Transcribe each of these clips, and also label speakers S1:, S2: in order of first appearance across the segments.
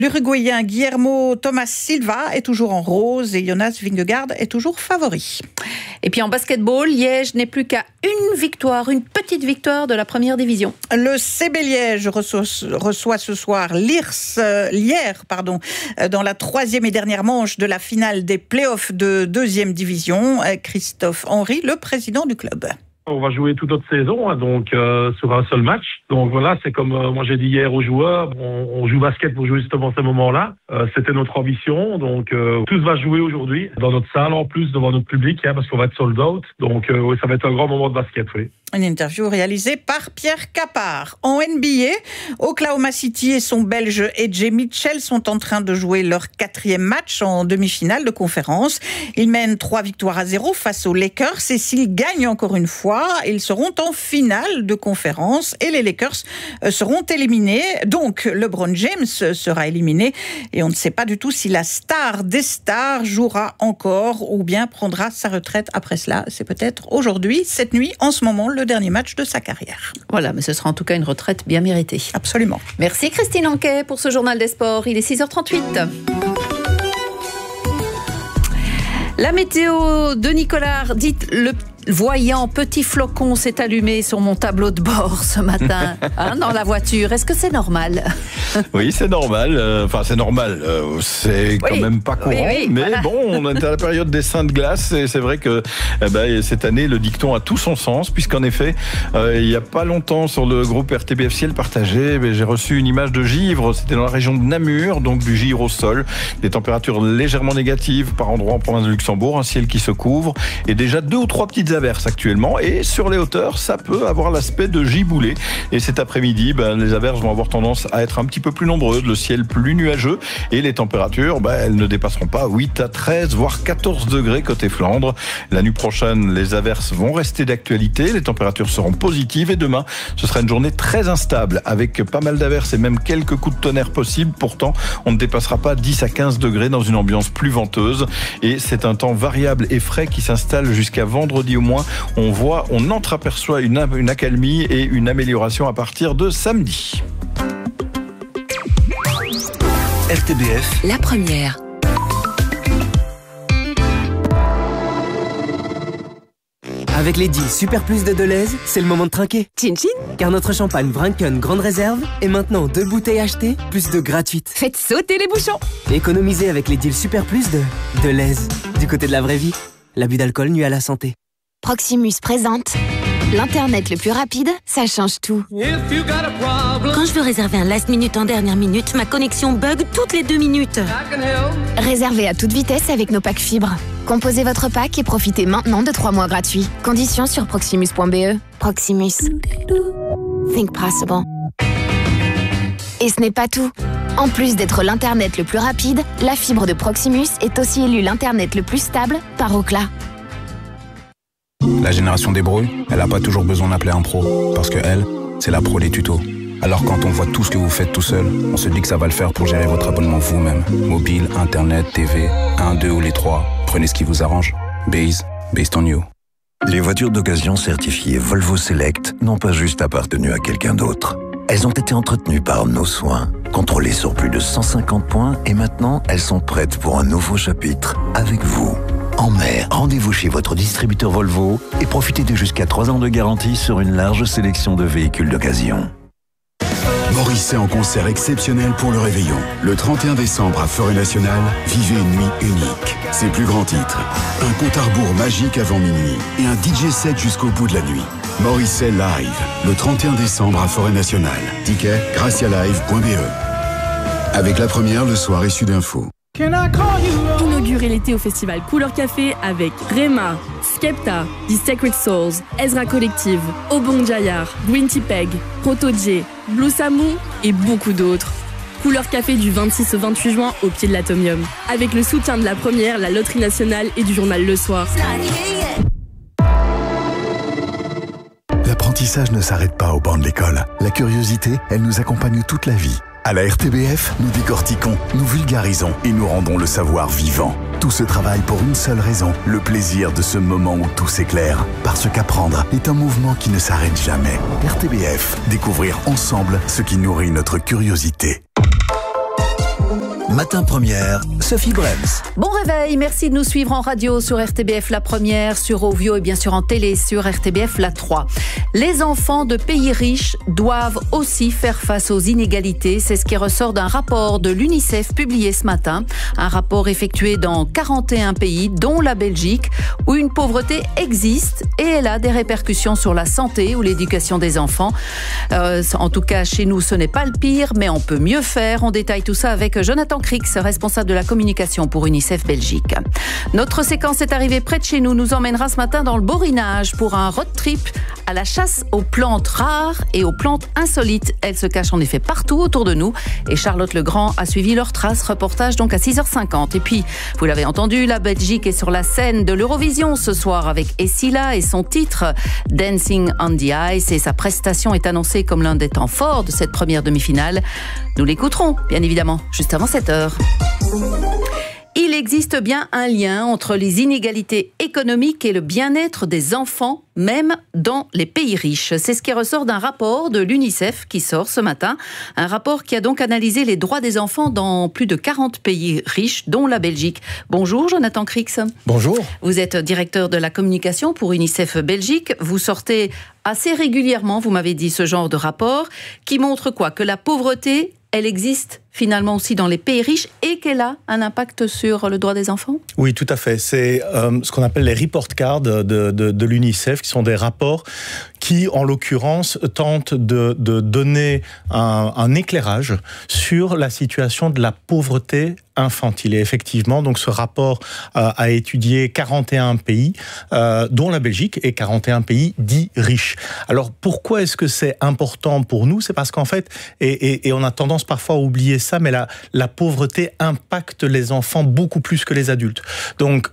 S1: L'Uruguayen Guillermo Thomas Silva est toujours en rose et Jonas Vingegaard est toujours favori.
S2: Et puis en basketball, Liège n'est plus qu'à une petite victoire de la première division.
S1: Le CB Liège reçoit ce soir Lierre, dans la troisième et dernière manche de la finale des playoffs de deuxième division. Christophe Henry, le président du club.
S3: On va jouer toute notre saison, donc sur un seul match. Donc voilà, c'est comme moi j'ai dit hier aux joueurs, on joue basket pour jouer justement ces moments-là. C'était notre ambition, donc tout va jouer aujourd'hui dans notre salle en plus devant notre public, parce qu'on va être sold out. Donc oui, ça va être un grand moment de basket, oui.
S1: Une interview réalisée par Pierre Capard. En NBA, Oklahoma City et son Belge AJ Mitchell sont en train de jouer leur 4e match en demi-finale de conférence. Ils mènent 3-0 face aux Lakers et s'ils gagnent encore une fois, ils seront en finale de conférence et les Lakers seront éliminés. Donc, LeBron James sera éliminé et on ne sait pas du tout si la star des stars jouera encore ou bien prendra sa retraite après cela. C'est peut-être aujourd'hui, cette nuit, en ce moment, le dernier match de sa carrière.
S2: Voilà, mais ce sera en tout cas une retraite bien méritée.
S1: Absolument.
S2: Merci Christine Anquet pour ce journal des sports. Il est 6h38. La météo de Nicolas, dites le voyant petit flocon s'est allumé sur mon tableau de bord ce matin dans la voiture. Est-ce que c'est normal?
S4: Oui, c'est normal. C'est normal. C'est quand même pas courant. Oui, mais voilà. Bon, on est à la période des saints de glace et c'est vrai que cette année, le dicton a tout son sens puisqu'en effet, il n'y a pas longtemps sur le groupe RTBF Ciel Partagé, j'ai reçu une image de givre. C'était dans la région de Namur, donc du givre au sol. Des températures légèrement négatives par endroits en province de Luxembourg, un ciel qui se couvre et déjà 2 ou 3 petites averses actuellement et sur les hauteurs ça peut avoir l'aspect de giboulée et cet après-midi les averses vont avoir tendance à être un petit peu plus nombreuses, le ciel plus nuageux et les températures elles ne dépasseront pas 8 à 13 voire 14 degrés côté Flandre. La nuit prochaine les averses vont rester d'actualité, les températures seront positives et demain ce sera une journée très instable avec pas mal d'averses et même quelques coups de tonnerre possibles. Pourtant on ne dépassera pas 10 à 15 degrés dans une ambiance plus venteuse et c'est un temps variable et frais qui s'installe jusqu'à vendredi au moins. On entreaperçoit une accalmie et une amélioration à partir de samedi.
S5: RTBF,
S6: la première.
S7: Avec les deals Super Plus de Deleuze, c'est le moment de trinquer.
S6: Chin chin.
S7: Car notre champagne Vrinken Grande Réserve est maintenant 2 bouteilles achetées, plus 2 gratuites.
S6: Faites sauter les bouchons.
S7: Économisez avec les deals Super Plus de Deleuze. Du côté de la vraie vie, l'abus d'alcool nuit à la santé.
S8: Proximus présente l'Internet le plus rapide, ça change tout.
S9: Quand je veux réserver un last minute en dernière minute, ma connexion bug toutes les 2 minutes.
S8: Réservez à toute vitesse avec nos packs fibres. Composez votre pack et profitez maintenant de 3 mois gratuits. Conditions sur proximus.be. Proximus. Think possible. Et ce n'est pas tout. En plus d'être l'Internet le plus rapide, la fibre de Proximus est aussi élue l'Internet le plus stable par Ookla.
S10: La génération des bros, elle n'a pas toujours besoin d'appeler un pro, parce que elle, c'est la pro des tutos. Alors quand on voit tout ce que vous faites tout seul, on se dit que ça va le faire pour gérer votre abonnement vous-même. Mobile, internet, TV, 1, 2 ou les 3. Prenez ce qui vous arrange. Based on you.
S11: Les voitures d'occasion certifiées Volvo Select n'ont pas juste appartenu à quelqu'un d'autre. Elles ont été entretenues par nos soins, contrôlées sur plus de 150 points et maintenant elles sont prêtes pour un nouveau chapitre avec vous. En mai, rendez-vous chez votre distributeur Volvo et profitez de jusqu'à 3 ans de garantie sur une large sélection de véhicules d'occasion.
S12: Morrissey en concert exceptionnel pour le réveillon. Le 31 décembre à Forêt Nationale, vivez une nuit unique. Ses plus grands titres, un compte à rebours magique avant minuit et un DJ set jusqu'au bout de la nuit. Morrissey Live, le 31 décembre à Forêt Nationale. Ticket, gracialive.be. Avec la première le soir issu d'infos.
S13: Inaugurez l'été au festival Couleur Café avec Rema, Skepta, The Sacred Souls, Ezra Collective, Obong Jayar, Green Tea Peg, Proto J, Blue Samu et beaucoup d'autres. Couleur Café du 26 au 28 juin au pied de l'Atomium. Avec le soutien de la première, la Loterie Nationale et du journal Le Soir.
S14: L'apprentissage ne s'arrête pas au banc de l'école. La curiosité, elle nous accompagne toute la vie. À la RTBF, nous décortiquons, nous vulgarisons et nous rendons le savoir vivant. Tout ce travail pour une seule raison, le plaisir de ce moment où tout s'éclaire. Parce qu'apprendre est un mouvement qui ne s'arrête jamais. RTBF, découvrir ensemble ce qui nourrit notre curiosité.
S5: Matin Première, Sophie Brems.
S2: Bon réveil, merci de nous suivre en radio sur RTBF La Première, sur Ovio et bien sûr en télé sur RTBF La 3. Les enfants de pays riches doivent aussi faire face aux inégalités. C'est ce qui ressort d'un rapport de l'UNICEF publié ce matin. Un rapport effectué dans 41 pays, dont la Belgique, où une pauvreté existe et elle a des répercussions sur la santé ou l'éducation des enfants. En tout cas, chez nous, ce n'est pas le pire, mais on peut mieux faire. On détaille tout ça avec Jonathan Crix, responsable de la communication pour UNICEF Belgique. Notre séquence est arrivée près de chez nous, nous emmènera ce matin dans le Borinage pour un road trip à la chasse aux plantes rares et aux plantes insolites. Elles se cachent en effet partout autour de nous et Charlotte Legrand a suivi leurs traces. Reportage donc à 6h50. Et puis, vous l'avez entendu, la Belgique est sur la scène de l'Eurovision ce soir avec Essila et son titre Dancing on the Ice, et sa prestation est annoncée comme l'un des temps forts de cette première demi-finale. Nous l'écouterons, bien évidemment, juste avant 7h. Il existe bien un lien entre les inégalités économiques et le bien-être des enfants, même dans les pays riches. C'est ce qui ressort d'un rapport de l'UNICEF qui sort ce matin. Un rapport qui a donc analysé les droits des enfants dans plus de 40 pays riches, dont la Belgique. Bonjour Jonathan Crix.
S6: Bonjour.
S2: Vous êtes directeur de la communication pour UNICEF Belgique. Vous sortez assez régulièrement, vous m'avez dit, ce genre de rapport qui montre quoi ? Que la pauvreté, elle existe finalement aussi dans les pays riches et qu'elle a un impact sur le droit des enfants ?
S6: Oui, tout à fait. C'est ce qu'on appelle les report cards de l'UNICEF, qui sont des rapports qui, en l'occurrence, tentent de donner un éclairage sur la situation de la pauvreté infantile. Et effectivement, donc ce rapport a étudié 41 pays, dont la Belgique, et 41 pays dits riches. Alors, pourquoi est-ce que c'est important pour nous ? C'est parce qu'en fait, et on a tendance parfois à oublier ça, mais la pauvreté impacte les enfants beaucoup plus que les adultes. Donc,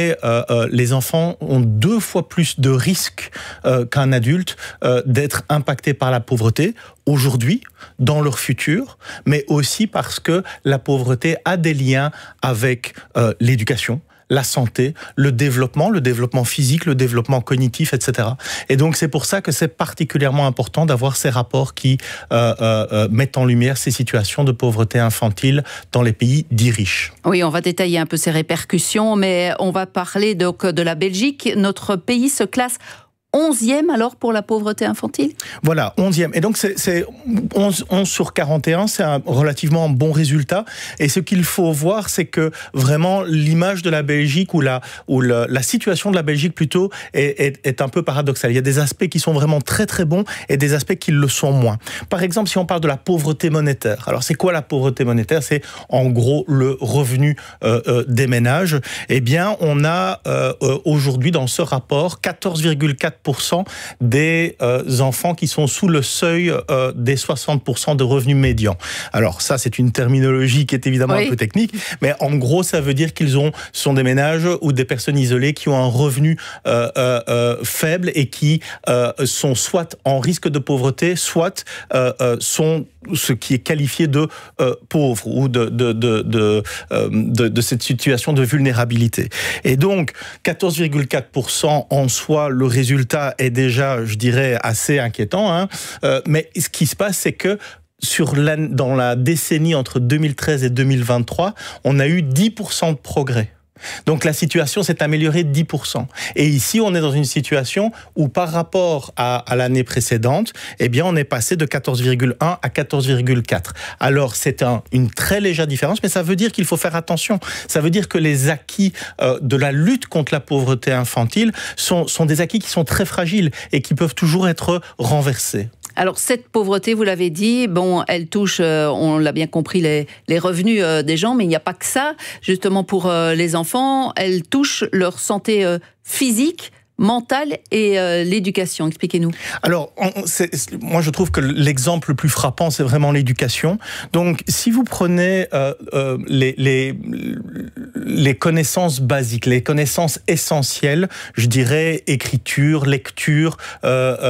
S6: les enfants ont 2 fois plus de risques qu'un adulte d'être impactés par la pauvreté aujourd'hui, dans leur futur, mais aussi parce que la pauvreté a des liens avec l'éducation, la santé, le développement physique, le développement cognitif, etc. Et donc c'est pour ça que c'est particulièrement important d'avoir ces rapports qui mettent en lumière ces situations de pauvreté infantile dans les pays dits riches.
S2: Oui, on va détailler un peu ces répercussions, mais on va parler donc de la Belgique. Notre pays se classe 11e alors pour la pauvreté infantile ?
S6: Voilà, 11e. Et donc c'est 11 sur 41, c'est un relativement bon résultat. Et ce qu'il faut voir, c'est que vraiment l'image de la Belgique ou la situation de la Belgique plutôt est un peu paradoxale. Il y a des aspects qui sont vraiment très très bons et des aspects qui le sont moins. Par exemple, si on parle de la pauvreté monétaire. Alors c'est quoi la pauvreté monétaire ? C'est en gros le revenu des ménages. Eh bien, on a aujourd'hui dans ce rapport 14,4% des enfants qui sont sous le seuil des 60% de revenus médians. Alors ça, c'est une terminologie qui est évidemment un peu technique, mais en gros, ça veut dire sont des ménages ou des personnes isolées qui ont un revenu faible et qui sont soit en risque de pauvreté, soit sont ce qui est qualifié de pauvre ou de cette situation de vulnérabilité. Et donc, 14,4% en soi, le résultat est déjà, je dirais, assez inquiétant. Hein. Mais ce qui se passe, c'est que dans la décennie entre 2013 et 2023, on a eu 10% de progrès. Donc la situation s'est améliorée de 10%. Et ici, on est dans une situation où par rapport à l'année précédente, eh bien, on est passé de 14,1 à 14,4. Alors c'est une très légère différence, mais ça veut dire qu'il faut faire attention. Ça veut dire que les acquis de la lutte contre la pauvreté infantile sont des acquis qui sont très fragiles et qui peuvent toujours être renversés.
S2: Alors cette pauvreté, vous l'avez dit, elle touche, on l'a bien compris, les revenus des gens, mais il n'y a pas que ça. Justement pour les enfants, elle touche leur santé physique, mentale et l'éducation. Expliquez-nous.
S6: Alors, moi je trouve que l'exemple le plus frappant, c'est vraiment l'éducation. Donc, si vous prenez les connaissances basiques, les connaissances essentielles, je dirais écriture, lecture,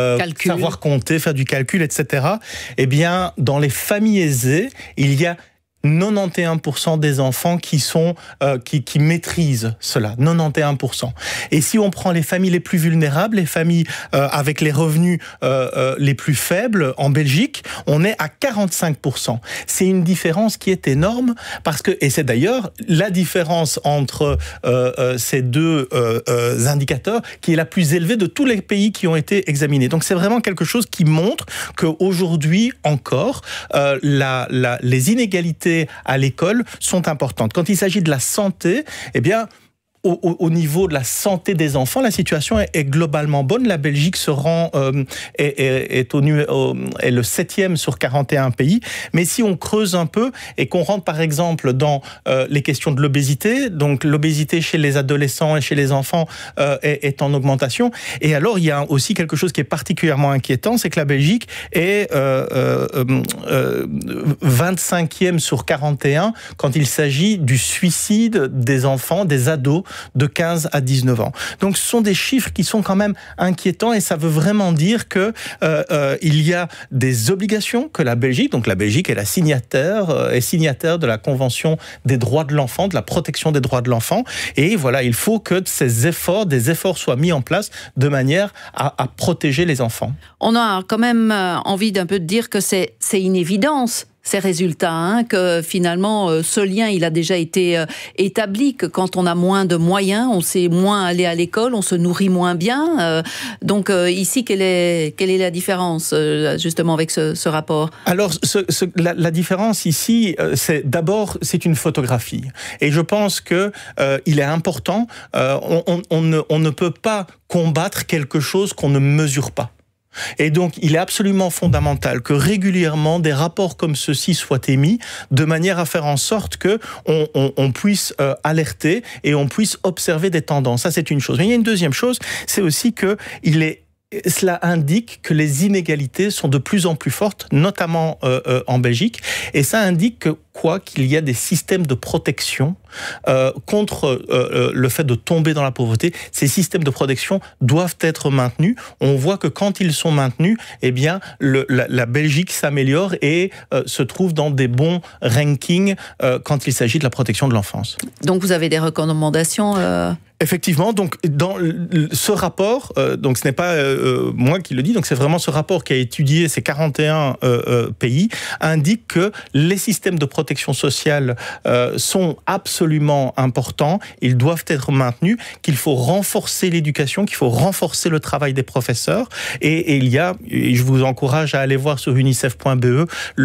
S6: savoir compter, faire du calcul, etc. Eh bien, dans les familles aisées, il y a 91% des enfants qui maîtrisent cela, 91%. Et si on prend les familles les plus vulnérables, les familles avec les revenus les plus faibles en Belgique, on est à 45%. C'est une différence qui est énorme et c'est d'ailleurs la différence entre ces deux indicateurs qui est la plus élevée de tous les pays qui ont été examinés. Donc c'est vraiment quelque chose qui montre qu'aujourd'hui encore, les inégalités à l'école sont importantes. Quand il s'agit de la santé, eh bien, au niveau de la santé des enfants, la situation est globalement bonne. La Belgique est le 7e sur 41 pays. Mais si on creuse un peu et qu'on rentre par exemple dans les questions de l'obésité, donc l'obésité chez les adolescents et chez les enfants est en augmentation. Et alors il y a aussi quelque chose qui est particulièrement inquiétant, c'est que la Belgique est 25e sur 41 quand il s'agit du suicide des enfants, des ados de 15 à 19 ans. Donc ce sont des chiffres qui sont quand même inquiétants et ça veut vraiment dire que il y a des obligations que la Belgique est la signataire de la Convention des droits de l'enfant, de la protection des droits de l'enfant, et voilà, il faut que des efforts soient mis en place de manière à protéger les enfants.
S2: On a quand même envie d'un peu de dire que c'est une évidence, ces résultats, que finalement ce lien il a déjà été établi, que quand on a moins de moyens, on sait moins aller à l'école, on se nourrit moins bien. Donc ici, quelle est la différence justement avec ce rapport? Alors
S6: la différence ici, c'est une photographie, et je pense que il est important. On ne peut pas combattre quelque chose qu'on ne mesure pas. Et donc, il est absolument fondamental que régulièrement des rapports comme ceux-ci soient émis de manière à faire en sorte que on puisse alerter et on puisse observer des tendances. Ça, c'est une chose. Mais il y a une deuxième chose, c'est aussi que cela indique que les inégalités sont de plus en plus fortes, notamment en Belgique, et ça indique qu'il y a des systèmes de protection contre le fait de tomber dans la pauvreté. Ces systèmes de protection doivent être maintenus. On voit que quand ils sont maintenus, eh bien, la Belgique s'améliore et se trouve dans des bons rankings quand il s'agit de la protection de l'enfance.
S2: Donc vous avez des recommandations
S6: Effectivement, donc dans ce rapport, donc ce n'est pas moi qui le dis, donc c'est vraiment ce rapport qui a étudié ces 41 pays, indique que les systèmes de protection sociale sont absolument importants, ils doivent être maintenus, qu'il faut renforcer l'éducation, qu'il faut renforcer le travail des professeurs, et je vous encourage à aller voir sur unicef.be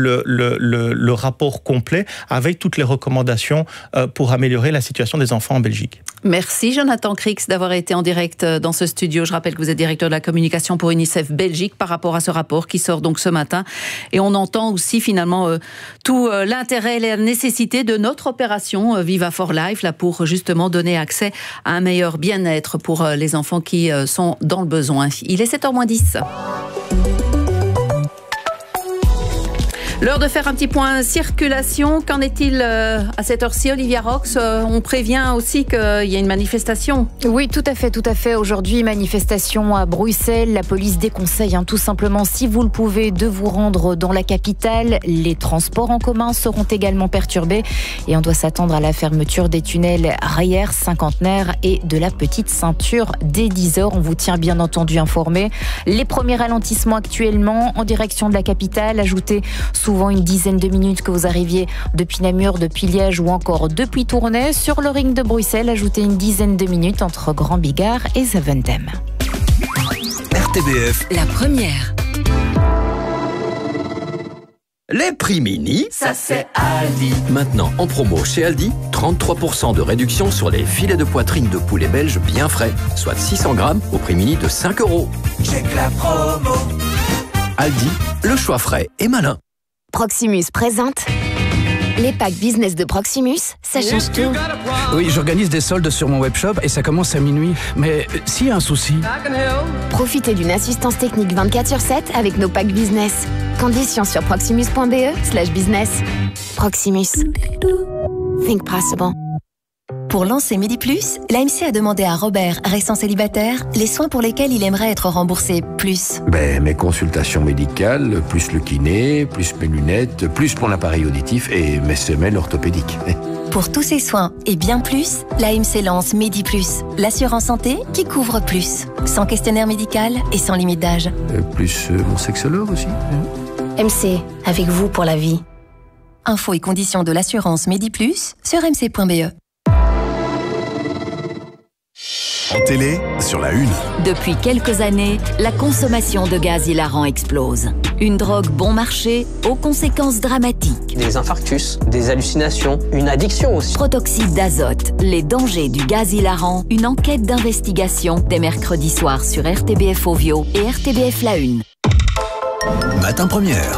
S6: le rapport complet avec toutes les recommandations pour améliorer la situation des enfants en Belgique.
S2: Merci Jonathan Crix d'avoir été en direct dans ce studio. Je rappelle que vous êtes directeur de la communication pour UNICEF Belgique par rapport à ce rapport qui sort donc ce matin. Et on entend aussi finalement tout l'intérêt et la nécessité de notre opération Viva for Life là, pour justement donner accès à un meilleur bien-être pour les enfants qui sont dans le besoin. Il est 7h-10. L'heure de faire un petit point circulation. Qu'en est-il à cette heure-ci, Olivia Rox? On prévient aussi qu'il y a une manifestation.
S15: Oui, tout à fait. Aujourd'hui, manifestation à Bruxelles. La police déconseille tout simplement, si vous le pouvez, de vous rendre dans la capitale. Les transports en commun seront également perturbés et on doit s'attendre à la fermeture des tunnels Reyer, Cinquantenaire et de la Petite Ceinture dès 10h. On vous tient bien entendu informé. Les premiers ralentissements actuellement en direction de la capitale, ajoutez souvent une dizaine de minutes que vous arriviez depuis Namur, depuis Liège ou encore depuis Tournai. Sur le ring de Bruxelles, ajoutez une dizaine de minutes entre Grand Bigard et Zaventem.
S5: RTBF,
S9: la première.
S5: Les prix mini,
S9: ça c'est Aldi.
S5: Maintenant en promo chez Aldi, 33% de réduction sur les filets de poitrine de poulet belge bien frais, soit 600 grammes au prix mini de 5 €.
S9: Check la promo.
S5: Aldi, le choix frais et malin.
S8: Proximus présente les packs business de Proximus, ça change tout.
S16: Oui, j'organise des soldes sur mon webshop et ça commence à minuit. Mais s'il y a un souci...
S8: Profitez d'une assistance technique 24/7 avec nos packs business. Conditions sur proximus.be/business. Proximus. Think possible.
S17: Pour lancer Midi+, l'AMC a demandé à Robert, restant célibataire, les soins pour lesquels il aimerait être remboursé plus.
S18: Mes consultations médicales, plus le kiné, plus mes lunettes, plus pour l'appareil auditif et mes semelles orthopédiques.
S17: Pour tous ces soins et bien plus, l'AMC lance Midi+, l'assurance santé qui couvre plus. Sans questionnaire médical et sans limite d'âge.
S18: Plus mon sexologue aussi.
S17: MC, avec vous pour la vie. Infos et conditions de l'assurance Midi+ sur mc.be.
S14: En télé, sur la une.
S19: Depuis quelques années, la consommation de gaz hilarant explose. Une drogue bon marché aux conséquences dramatiques.
S20: Des infarctus, des hallucinations, une addiction aussi.
S19: Protoxyde d'azote, les dangers du gaz hilarant, une enquête d'investigation dès mercredi soir sur RTBF Ovio et RTBF La Une.
S14: Matin Première.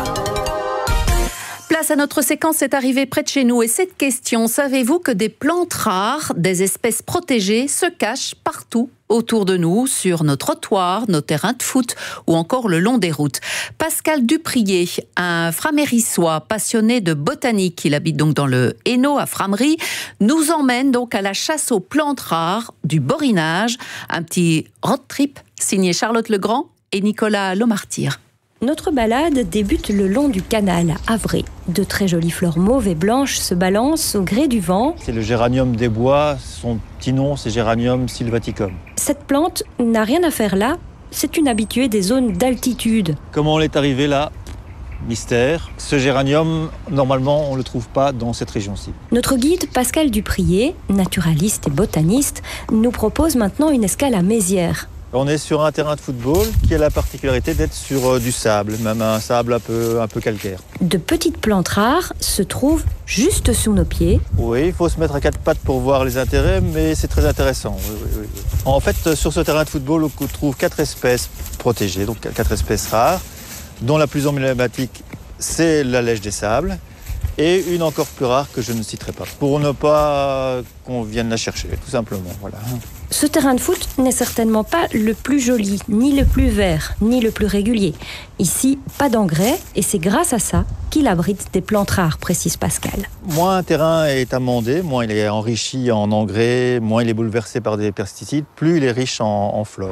S2: Place à notre séquence, c'est arrivé près de chez nous. Et cette question, savez-vous que des plantes rares, des espèces protégées, se cachent partout autour de nous, sur nos trottoirs, nos terrains de foot ou encore le long des routes? Pascal Duprier, un framérissois passionné de botanique, il habite donc dans le Hainaut à Frameries, nous emmène donc à la chasse aux plantes rares du Borinage. Un petit road trip signé Charlotte Legrand et Nicolas Lomartyr.
S21: Notre balade débute le long du canal à Havray. De très jolies fleurs mauves et blanches se balancent au gré du vent.
S22: C'est le géranium des bois, son petit nom c'est Géranium sylvaticum.
S21: Cette plante n'a rien à faire là, c'est une habituée des zones d'altitude.
S22: Comment on est arrivé là ? Mystère. Ce géranium, normalement, on ne le trouve pas dans cette région-ci.
S21: Notre guide Pascal Duprier, naturaliste et botaniste, nous propose maintenant une escale à Mézières.
S22: On est sur un terrain de football qui a la particularité d'être sur du sable, même un sable un peu calcaire.
S21: De petites plantes rares se trouvent juste sous nos pieds.
S22: Oui, il faut se mettre à quatre pattes pour voir les intérêts, mais c'est très intéressant. Oui. En fait, sur ce terrain de football, on trouve 4 espèces protégées, donc 4 espèces rares, dont la plus emblématique, c'est la lèche des sables, et une encore plus rare que je ne citerai pas, pour ne pas qu'on vienne la chercher, tout simplement. Voilà.
S21: Ce terrain de foot n'est certainement pas le plus joli, ni le plus vert, ni le plus régulier. Ici, pas d'engrais, et c'est grâce à ça qu'il abrite des plantes rares, précise Pascal.
S22: Moins un terrain est amendé, moins il est enrichi en engrais, moins il est bouleversé par des pesticides, plus il est riche en flore.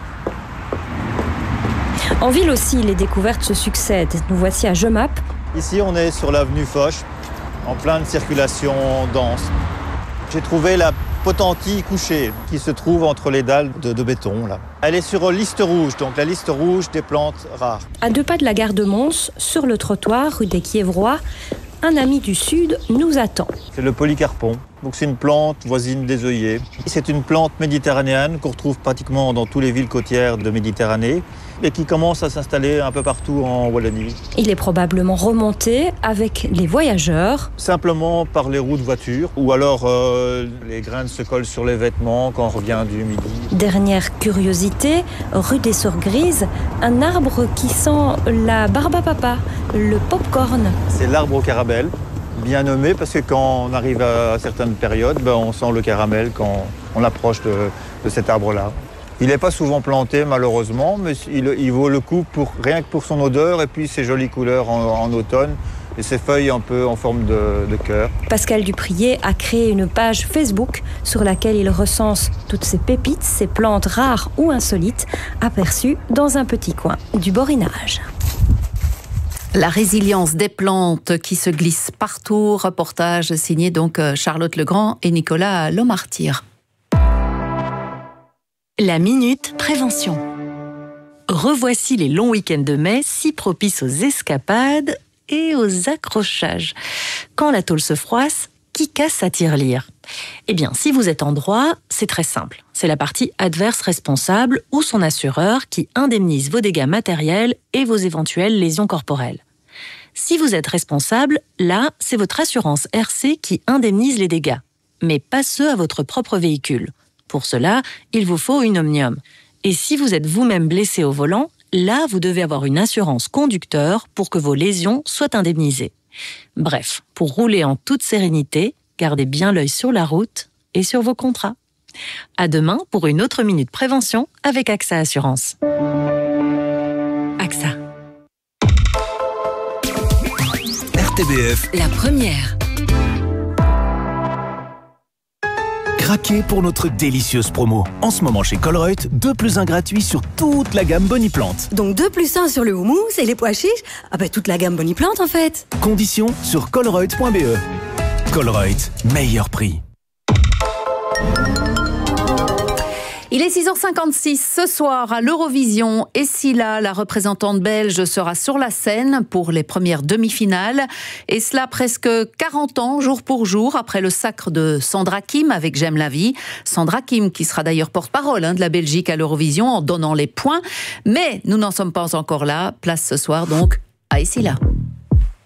S21: En ville aussi, les découvertes se succèdent. Nous voici à Jemap.
S22: Ici, on est sur l'avenue Foch, en pleine circulation dense. J'ai trouvé la potentille couchée qui se trouve entre les dalles de béton. Là. Elle est sur liste rouge, donc la liste rouge des plantes rares.
S21: À 2 pas de la gare de Mons, sur le trottoir, rue des Quiévrois, un ami du Sud nous attend.
S22: C'est le polycarpon. Donc c'est une plante voisine des œillets. C'est une plante méditerranéenne qu'on retrouve pratiquement dans toutes les villes côtières de Méditerranée et qui commence à s'installer un peu partout en Wallonie.
S21: Il est probablement remonté avec les voyageurs.
S22: Simplement par les roues de voiture ou alors les graines se collent sur les vêtements quand on revient du midi.
S21: Dernière curiosité, rue des Sœurs Grises, un arbre qui sent la barbe à papa, le popcorn.
S22: C'est l'arbre au caramel. Bien nommé parce que quand on arrive à certaines périodes, on sent le caramel quand on approche de cet arbre-là. Il n'est pas souvent planté malheureusement, mais il vaut le coup rien que pour son odeur et puis ses jolies couleurs en automne et ses feuilles un peu en forme de cœur.
S21: Pascal Duprier a créé une page Facebook sur laquelle il recense toutes ces pépites, ces plantes rares ou insolites aperçues dans un petit coin du Borinage.
S2: La résilience des plantes qui se glissent partout. Reportage signé donc Charlotte Legrand et Nicolas Lomartyr.
S23: La Minute Prévention. Revoici les longs week-ends de mai, si propices aux escapades et aux accrochages. Quand la tôle se froisse, qui casse sa tirelire ? Eh bien, si vous êtes en droit, c'est très simple. C'est la partie adverse responsable ou son assureur qui indemnise vos dégâts matériels et vos éventuelles lésions corporelles. Si vous êtes responsable, là, c'est votre assurance RC qui indemnise les dégâts, mais pas ceux à votre propre véhicule. Pour cela, il vous faut une Omnium. Et si vous êtes vous-même blessé au volant, là, vous devez avoir une assurance conducteur pour que vos lésions soient indemnisées. Bref, pour rouler en toute sérénité, gardez bien l'œil sur la route et sur vos contrats. À demain pour une autre Minute Prévention avec AXA Assurance. AXA.
S14: RTBF.
S19: La première.
S1: Craquez pour notre délicieuse promo. En ce moment chez Colruyt, 2 + 1 gratuit sur toute la gamme Boniplante.
S3: Donc 2 + 1 sur le houmous et les pois chiches. Ah bah toute la gamme Boniplante en fait.
S1: Conditions sur colruyt.be. Colruyt, meilleur prix.
S2: Il est 6h56 ce soir à l'Eurovision. Esila, la représentante belge, sera sur la scène pour les premières demi-finales. Et cela presque 40 ans, jour pour jour, après le sacre de Sandra Kim avec J'aime la vie. Sandra Kim qui sera d'ailleurs porte-parole de la Belgique à l'Eurovision en donnant les points. Mais nous n'en sommes pas encore là. Place ce soir donc à Esila.